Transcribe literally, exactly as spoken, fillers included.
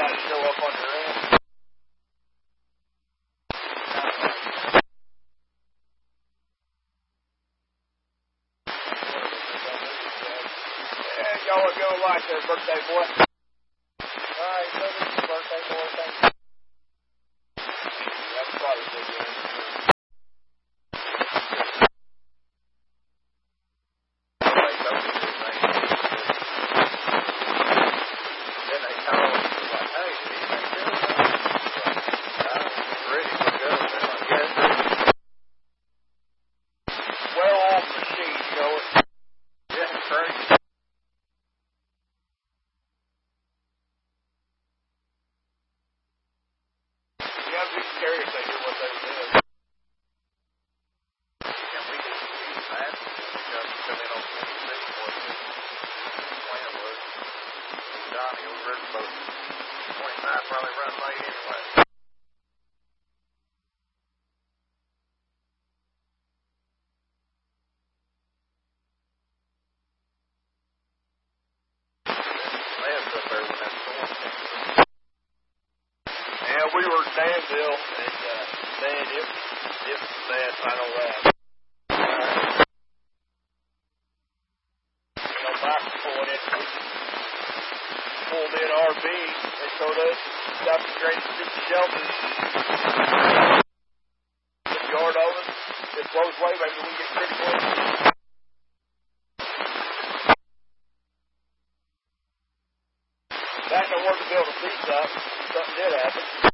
guys show up on your end. Yeah, y'all are gonna like their birthday boy. Alright, so this is birthday boy thing. That's probably good. Yeah, we were in Danville, and uh, man, it, it was a mess, I know that. Uh, you know, back before it, we pulled in R V, they told us, got the great stupid shelters. The yard of us, it blows away, maybe we get pretty close. Back I wanted to build a piece up, something did happen.